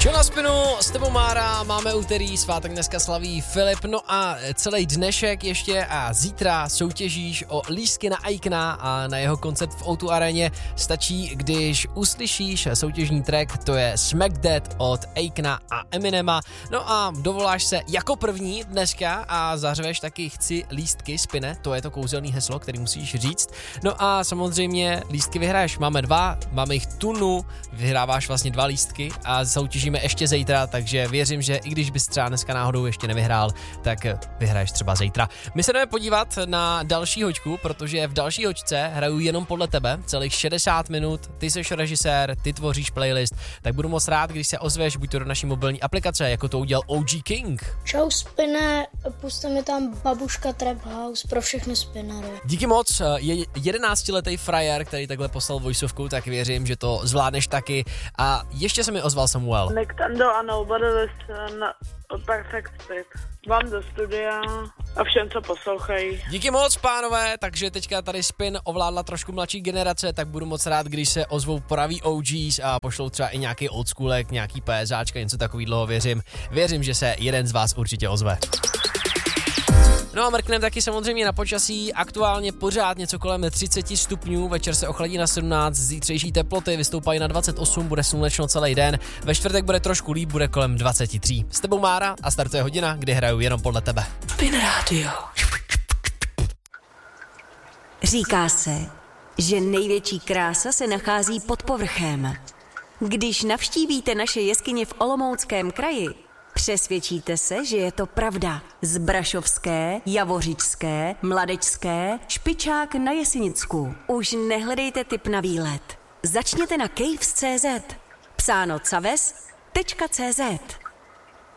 Čo na spinu, s tebou Mára, máme úterý, svátek dneska slaví Filip, no a celý dnešek ještě a zítra soutěžíš o lístky na Aikna a na jeho koncert v O2 aréně. Stačí, když uslyšíš soutěžní track, to je Smack That od Aikna a Eminema, no a dovoláš se jako první dneska a zařveš taky chci lístky spine, to je to kouzelný heslo, který musíš říct, no a samozřejmě lístky vyhraješ, máme 2, máme jich tunu, vyhráváš vlastně 2 lístky a soutěžíme ještě zítra, takže věřím, že i když bys třeba dneska náhodou ještě nevyhrál, tak vyhraješ třeba zítra. My se jdeme podívat na další hoďku, protože v další hoďce hraju jenom podle tebe, celých 60 minut, ty jsi režisér, ty tvoříš playlist, tak budu moc rád, když se ozveš, buď to do naší mobilní aplikace, jako to udělal OG King. Čau spine, puste mi tam Babuška Trap House pro všechny spinnery. Díky moc, je 11letý frajer, který takhle poslal voiceovku, tak věřím, že to zvládneš taky. A ještě se mi ozval Samuel. Nintendo a Nobody Listen od Perfect Spit. Vám do studia a všem, co poslouchají. Díky moc, pánové, takže teďka tady Spin ovládla trošku mladší generace, tak budu moc rád, když se ozvou praví OGs a pošlou třeba i nějaký oldschoolek, nějaký PSáčka, něco takovýhleho, věřím, že se jeden z vás určitě ozve. No a mrknem taky samozřejmě na počasí, aktuálně pořád něco kolem 30 stupňů, večer se ochladí na 17, zítřejší teploty vystoupají na 28, bude slunečno celý den, ve čtvrtek bude trošku líp, bude kolem 23. S tebou Mára a startuje hodina, kdy hraju jenom podle tebe. Spin Radio. Říká se, že největší krása se nachází pod povrchem. Když navštívíte naše jeskyně v Olomouckém kraji, přesvědčíte se, že je to pravda. Z Brašovské, Javořičské, Mladečské, Špičák na Jesenicku. Už nehledejte tip na výlet. Začněte na caves.cz. Psáno caves.cz.